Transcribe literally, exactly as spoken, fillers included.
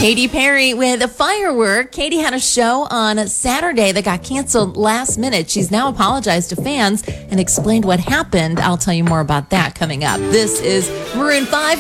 Katy Perry with a firework. Katy had a show on Saturday that got canceled last minute. She's now apologized to fans and explained what happened. I'll tell you more about that coming up. This is Maroon five.